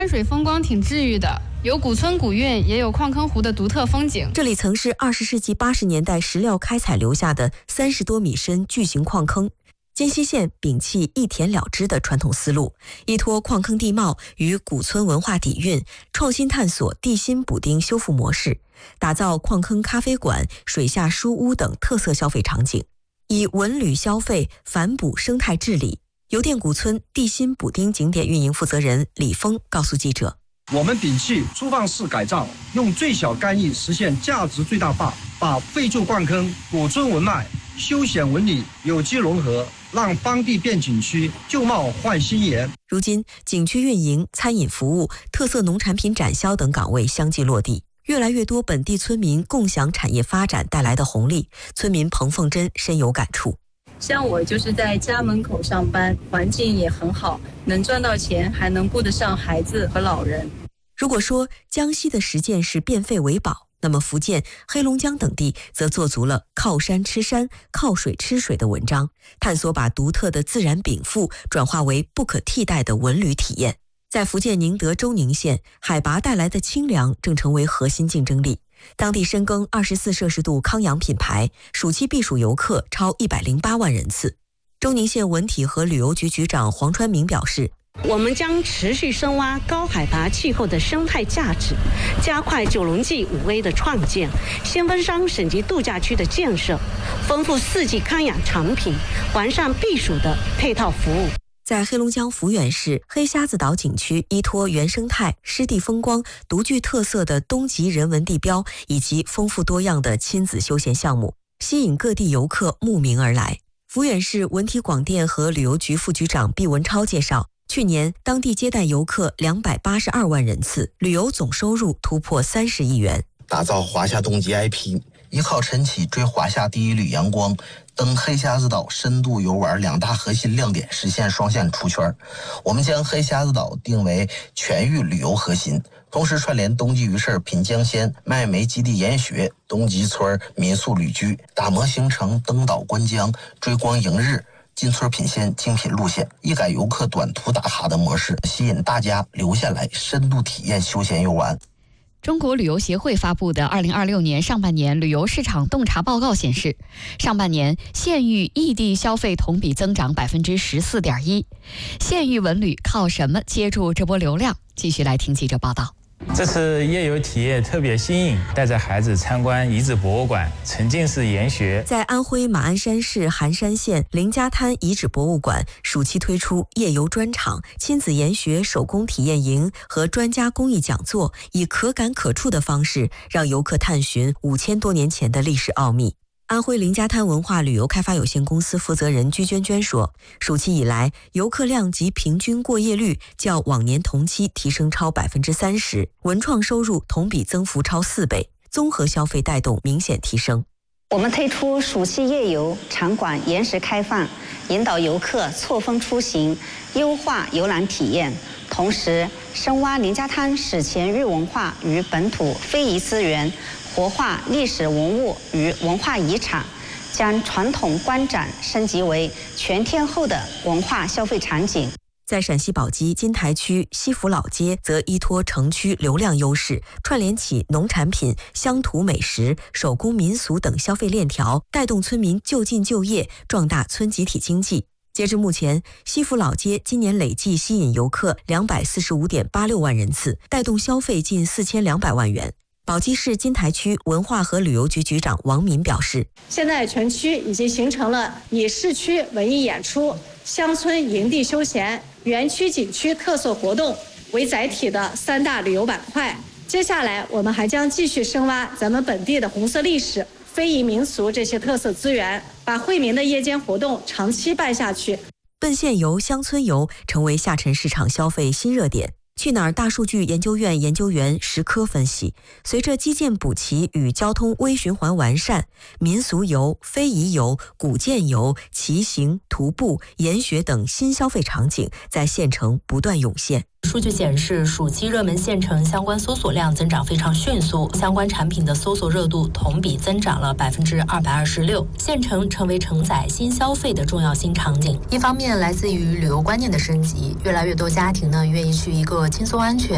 山水风光挺治愈的，有古村古韵，也有矿坑湖的独特风景。 这里曾是20世纪80年代石料开采留下的30多米深巨型矿坑。金溪县摒弃一填了之的传统思路，依托矿坑地貌与古村文化底蕴，创新探索地心补丁修复模式，打造矿坑咖啡馆、水下书屋等特色消费场景，以文旅消费反哺生态治理。邮电古村地心补丁景点运营负责人李峰告诉记者， 我们摒弃粗放式改造，用最小干预实现价值最大化，把废旧矿坑、古村文脉、休闲文旅有机融合，让当地变景区，旧貌换新颜。 如今，景区运营、餐饮服务、特色农产品展销等岗位相继落地，越来越多本地村民共享产业发展带来的红利。村民彭凤珍深有感触。 像我就是在家门口上班，环境也很好，能赚到钱，还能顾得上孩子和老人。 如果说江西的实践是变废为宝，那么福建、黑龙江等地则做足了靠山吃山、靠水吃水的文章，探索把独特的自然禀赋转化为不可替代的文旅体验。在福建宁德州宁县，海拔带来的清凉正成为核心竞争力。当地深耕24摄氏度康养品牌，暑期避暑游客超108万人次。周宁县文体和旅游局局长黄川明表示， 我们将持续深挖高海拔气候的生态价值，加快九龙记5A 的创建，先锋山省级度假区的建设，丰富4季康养产品，完善避暑的配套服务。 在黑龙江抚远市黑瞎子岛景区，依托原生态、湿地风光、独具特色的东极人文地标以及丰富多样的亲子休闲项目，吸引各地游客慕名而来。抚远市文体广电和旅游局副局长毕文超介绍，去年当地接待游客282万人次，旅游总收入突破30亿元。 打造华夏冬季 IP， 依靠晨起追华夏第一缕阳光，登黑瞎子岛深度游玩2大核心亮点实现双线出圈。我们将黑瞎子岛定为全域旅游核心，同时串联冬季鱼市品江鲜、麦煤基地研学、东极村民宿旅居，打磨行程登岛观江、追光迎日、进村品鲜精品路线，一改游客短途打卡的模式，吸引大家留下来深度体验休闲游玩。 中国旅游协会发布的2026年上半年旅游市场洞察报告显示，上半年县域异地消费同比增长14.1%。县域文旅靠什么接住这波流量？继续来听记者报道。 这次夜游体验特别新颖，带着孩子参观遗址博物馆、沉浸式研学。 在安徽马鞍山市含山县林家滩遗址博物馆，暑期推出夜游专场、亲子研学手工体验营和专家公益讲座，以可感可触的方式，让游客探寻5000多年前的历史奥秘。安徽林家滩文化旅游开发有限公司负责人居娟娟说，暑期以来，游客量及平均过夜率较往年同期提升超30%，文创收入同比增幅超4倍，综合消费带动明显提升。 我们推出暑期夜游场馆延时开放，引导游客错峰出行，优化游览体验，同时深挖林家滩史前日文化与本土非遗资源，活化历史文物与文化遗产，将传统观展升级为全天候的文化消费场景。 在陕西宝鸡金台区西府老街，则依托城区流量优势，串联起农产品、乡土美食、手工民俗等消费链条，带动村民就近就业，壮大村集体经济。截至目前，西府老街今年累计吸引游客245.86万人次，带动消费近4200万元。宝鸡市金台区文化和旅游局局长王敏表示， 现在全区已经形成了以市区文艺演出、乡村营地休闲、园区景区特色活动为载体的3大旅游板块。接下来我们还将继续深挖咱们本地的红色历史、非遗民俗这些特色资源，把惠民的夜间活动长期办下去。 奔县游、乡村游成为下沉市场消费新热点。去哪儿大数据研究院研究员石科分析，随着基建补齐与交通微循环完善，民俗游、非遗游、古建游、骑行、徒步、研学等新消费场景在县城不断涌现。 数据显示，暑期热门县城相关搜索量增长非常迅速，相关产品的搜索热度同比增长了226%，县城成为承载新消费的重要新场景。一方面来自于旅游观念的升级，越来越多家庭呢愿意去一个轻松安全